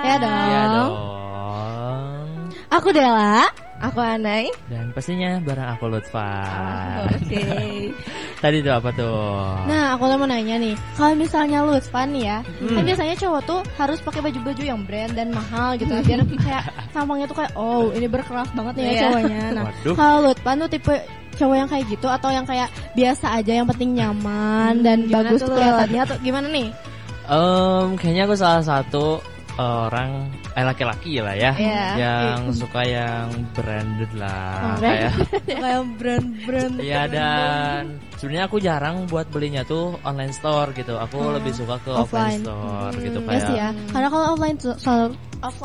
Ya dong. Ya dong. Aku Dela. Aku Anai. Dan pastinya bareng aku Lutfan. Oke. Tadi tuh apa tuh? Nah, aku mau nanya nih, kalau misalnya Lutfan nih ya, kan biasanya cowok tuh harus pakai baju-baju yang brand dan mahal gitu, biar kayak tampangnya tuh kayak, oh ini berkelas banget nih ya cowoknya. Nah, kalau Lutfan tuh tipe cowok yang kayak gitu atau yang kayak biasa aja, yang penting nyaman dan bagus kelihatannya, atau gimana nih? Kayaknya aku salah satu orang laki-laki lah ya, yang suka yang branded lah, kayak brand. Iya, dan sebenarnya aku jarang buat belinya tuh online store gitu. Aku lebih suka ke offline store gitu kayak. Yes ya. Karena kalau offline store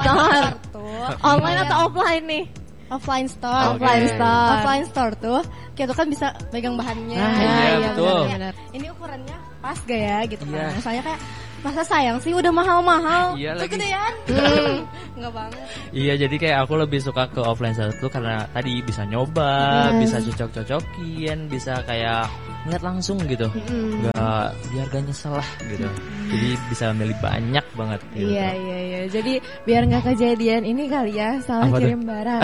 tuh online atau offline nih? Offline store. Offline store tuh kita kan bisa pegang bahannya. Iya, betul. Ini ukurannya pas gak ya gitu kan. Misalnya kayak masa sayang sih udah mahal-mahal. Iya, kegedean. Enggak banget. Iya, jadi kayak aku lebih suka ke offline store tuh karena tadi bisa nyoba, bisa cocok-cocokin, bisa kayak ngeliat langsung gitu. Enggak biar gak nyesel lah gitu. Jadi bisa milih banyak banget gitu. Iya. Jadi biar nggak kejadian ini kali ya, salah apa kirim barang.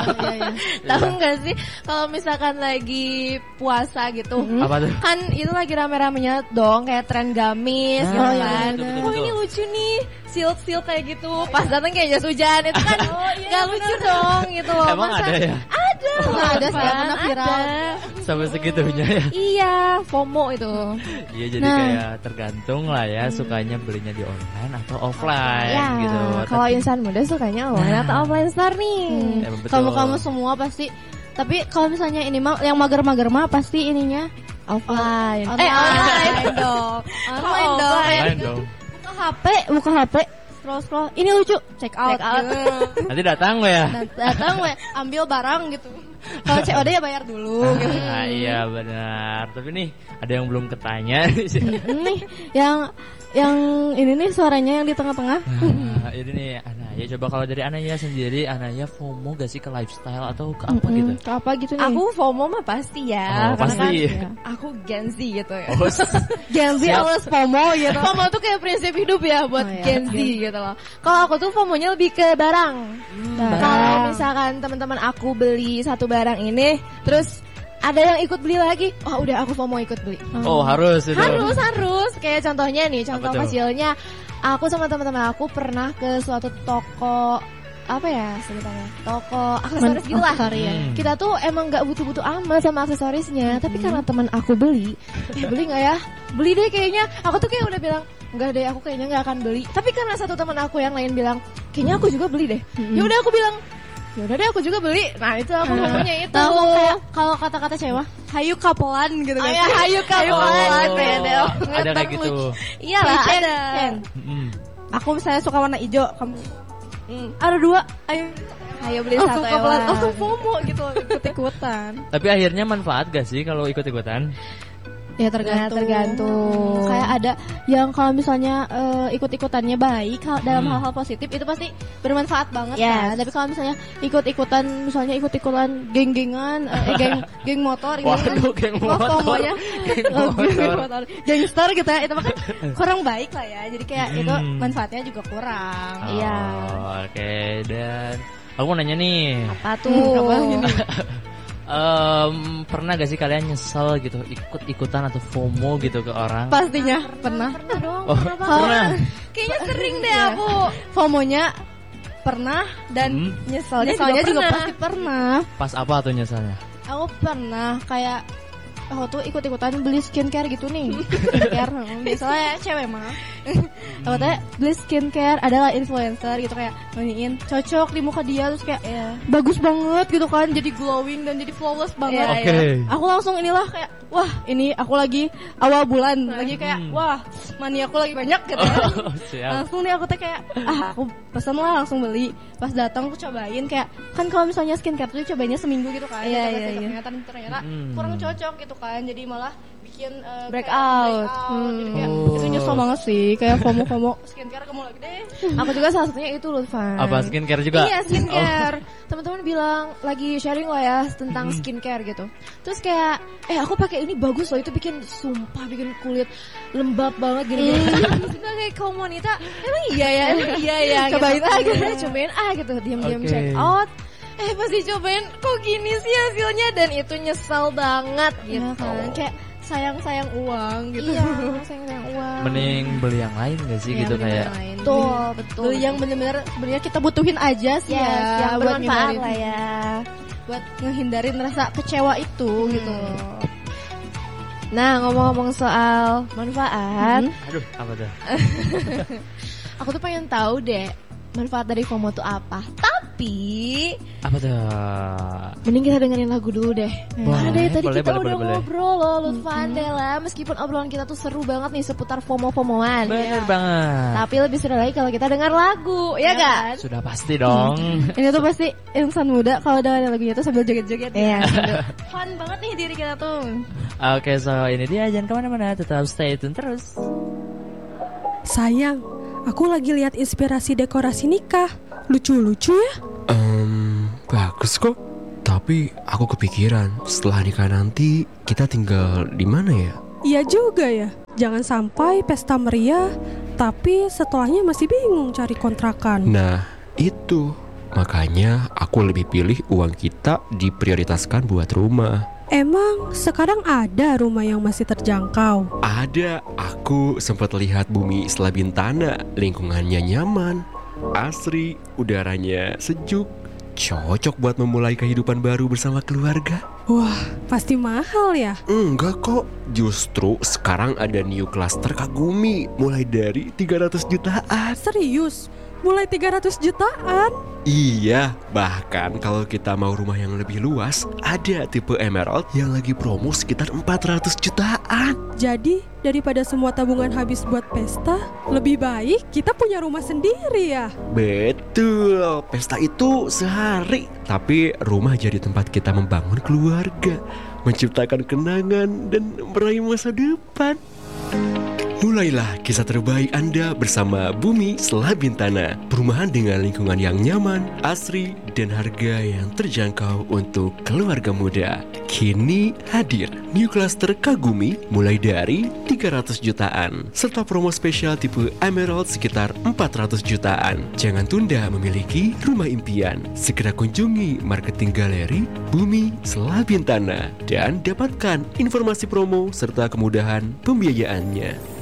Tahu nggak sih kalau misalkan lagi puasa gitu, Apa tuh? kan itu lagi rame-ramenya dong kayak tren gamis gitu kan. betul. Oh ini lucu nih, silk kayak gitu. Pas datang kayak jas hujan itu kan nggak lucu dong gitu. Emang ada ya? Ada. Ada sih yang pernah viral. Sampai segitunya ya? Iya, FOMO itu. Iya, jadi kayak tergantung lah ya, sukanya belinya di online atau offline gitu. Kalau insan muda sukanya online atau offline store nih. Kamu semua pasti. Tapi kalau misalnya ini mah yang mager-mager mah pasti ininya Offline. Online dong. Online dong. Buka HP, scroll. Ini lucu, check out. Nanti datang ya? Datang ambil barang gitu. Kalau COD ya bayar dulu gitu. Nah, iya benar. Tapi nih ada yang belum ketanya. Nih yang ini nih suaranya yang di tengah-tengah. Nah, ini nih Anaya. Coba kalau dari Anaya sendiri, Anaya FOMO gak sih ke lifestyle atau ke apa gitu? Ke apa gitu nih? Aku FOMO mah pasti ya. Oh, pasti. Kan, aku Gen Z gitu ya. Oh, Gen Z always FOMO gitu. FOMO tuh kayak prinsip hidup ya buat Gen Z gitu loh. Kalau aku tuh FOMO-nya lebih ke barang. Kalau misalkan teman-teman aku beli satu barang ini, terus ada yang ikut beli lagi, oh udah aku FOMO ikut beli. Oh harus itu. Harus. Kayak contohnya nih, contoh kecilnya, aku sama teman-teman aku pernah ke suatu toko, apa ya sebutannya, toko aksesoris gitu lah. Kita tuh emang nggak butuh-butuh amat sama aksesorisnya, tapi karena teman aku beli nggak ya? Beli deh kayaknya. Aku tuh kayak udah bilang nggak deh, aku kayaknya nggak akan beli. Tapi karena satu teman aku yang lain bilang kayaknya aku juga beli deh. Ya udah aku bilang yaudah deh aku juga beli. Nah itu aku ngomongnya itu. Kalau kata-kata cewek, hayu kapelan gitu kan. Hayu kapelan. Ada kayak gitu. Iya lah ada. Aku misalnya suka warna hijau, kamu ada dua, ayo beli satu ya. Langsung FOMO gitu, ikut-ikutan. Tapi akhirnya manfaat gak sih kalau ikut-ikutan? Ya tergantung. Kayak ada yang kalau misalnya ikut-ikutannya baik dalam hal-hal positif itu pasti bermanfaat banget kan. Tapi kalau misalnya ikut-ikutan, misalnya ikut-ikutan geng-gengan, geng motor, geng motor, gangster gitu ya, itu mah kan kurang baik lah ya. Jadi kayak itu manfaatnya juga kurang. Iya. Oke, dan aku mau nanya nih. Apa tuh? Pernah gak sih kalian nyesel gitu ikut-ikutan atau FOMO gitu ke orang? Pastinya pernah dong. Pernah. Kayaknya sering deh aku. FOMO-nya pernah dan nyeselnya juga pasti pernah. Pas apa tuh nyeselnya? Aku pernah kayak aku tuh ikut-ikutan beli skincare gitu nih. Skincare biasanya cewek mah. Aku tuh beli skincare, adalah influencer gitu kayak nanyain cocok di muka dia, terus kayak bagus banget gitu kan, jadi glowing dan jadi flawless banget. Aku langsung inilah kayak wah ini aku lagi awal bulan lagi kayak wah mani aku lagi banyak gitu. Langsung nih aku tuh kayak aku pesen lah, langsung beli. Pas datang aku cobain kayak kan kalau misalnya skincare tuh cobainnya seminggu gitu kan. Ternyata kurang cocok gitu kan, jadi malah bikin breakout. Jadi kayak itu nyesel banget sih, kayak FOMO skincare kamu lagi deh. Aku juga salah satunya itu loh, Fan. Apa skincare juga? Iya, skincare. Teman-teman bilang lagi sharing lah ya tentang skincare gitu. Terus kayak aku pakai ini bagus loh, itu bikin kulit lembab banget gini-gini. Kayak kaum wanita emang iya ya Cobain gitu. aja. Cobain gitu, diam-diam Oke. check out. Pas dicobain kok gini sih hasilnya, dan itu nyesel banget gitu. Ya kan, kayak sayang uang gitu. Iya, sayang uang. Mending beli yang lain gak sih Iya, gitu mending kayak yang lain. Betul. Beli yang bener-bener sebenarnya kita butuhin aja sih Yes, ya, yang buat bermanfaat ngehindarin- lah ya. buat ngehindarin rasa kecewa itu gitu. Nah, ngomong-ngomong soal manfaat, aduh apa tuh? aku tuh pengen tahu deh manfaat dari FOMO tuh apa. Tapi Apa tuh? mending kita dengerin lagu dulu deh. Karena dari tadi boleh, kita boleh, udah boleh. ngobrol loh, Lutfa Andela. Meskipun obrolan kita tuh seru banget nih seputar FOMO-FOMOan. Bener banget. Tapi lebih seru lagi kalau kita dengar lagu, ya kan? Sudah pasti dong. Ini tuh pasti insan muda kalau dengerin lagunya tuh sambil joget-joget Iya. ya. Fun banget nih diri kita tuh. Oke, so ini dia, jangan kemana-mana, tetap stay tune terus. Sayang, aku lagi lihat inspirasi dekorasi nikah. Lucu-lucu ya? Bagus kok. Tapi aku kepikiran, setelah nikah nanti kita tinggal di mana ya? Iya juga ya. Jangan sampai pesta meriah, tapi setelahnya masih bingung cari kontrakan. Nah, itu. Makanya aku lebih pilih uang kita diprioritaskan buat rumah. Emang sekarang ada rumah yang masih terjangkau? Ada, aku sempat lihat bumi Selabintana. Lingkungannya nyaman, asri, udaranya sejuk. Cocok buat memulai kehidupan baru bersama keluarga. Wah, pasti mahal ya? Enggak kok, justru sekarang ada new cluster Kagumi. Mulai dari 300 jutaan. Serius? Mulai 300 jutaan? Iya, bahkan kalau kita mau rumah yang lebih luas, ada tipe Emerald yang lagi promo sekitar 400 jutaan. Jadi, daripada semua tabungan habis buat pesta, lebih baik kita punya rumah sendiri ya? Betul, pesta itu sehari, tapi rumah jadi tempat kita membangun keluarga, menciptakan kenangan, dan meraih masa depan. Mulailah kisah terbaik Anda bersama Bumi Selabintana. Perumahan dengan lingkungan yang nyaman, asri, dan harga yang terjangkau untuk keluarga muda. Kini hadir New Cluster Kagumi mulai dari 300 jutaan. Serta promo spesial tipe Emerald sekitar 400 jutaan. Jangan tunda memiliki rumah impian. Segera kunjungi marketing galeri Bumi Selabintana dan dapatkan informasi promo serta kemudahan pembiayaannya.